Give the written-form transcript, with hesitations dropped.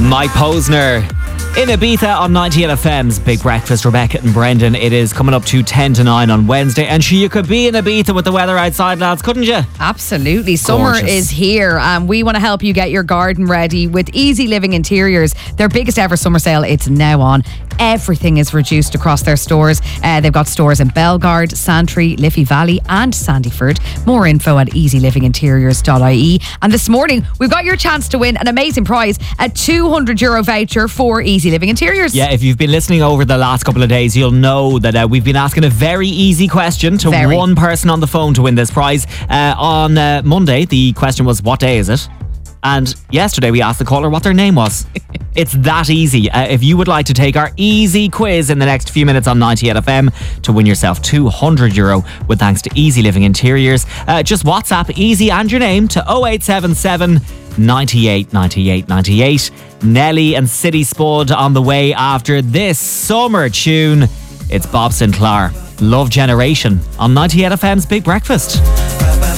Mike Posner in Ibiza on 98 FM's Big Breakfast. Rebecca and Brendan, it is coming up to 10 to 9 on Wednesday, and sure, you could be in Ibiza with the weather outside, lads, couldn't you? Absolutely. Summer is here, and we want to help you get your garden ready with Easy Living Interiors. Their biggest ever summer sale, it's now on. Everything is reduced across their stores. They've got stores in Bellegarde, Santry, Liffey Valley and Sandyford. More info at easylivinginteriors.ie. And this morning, we've got your chance to win an amazing prize, a €200 voucher for Easy Living Interiors. Yeah, if you've been listening over the last couple of days, you'll know that we've been asking a very easy question to one person on the phone to win this prize. On Monday, the question was, what day is it? And yesterday we asked the caller what their name was. It's that easy. If you would like to take our easy quiz in the next few minutes on 98 FM to win yourself €200 with thanks to Easy Living Interiors, just WhatsApp Easy and your name to 0877 98 98 98. Nelly and City Spud on the way after this summer tune. It's Bob Sinclair, Love Generation on 98 FM's Big Breakfast.